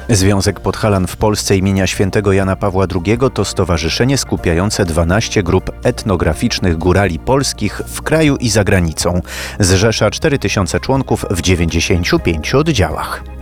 Związek Podhalan w Polsce imienia Świętego Jana Pawła II to stowarzyszenie skupiające 12 grup etnograficznych górali polskich w kraju i za granicą. Zrzesza 4000 członków w 95 oddziałach.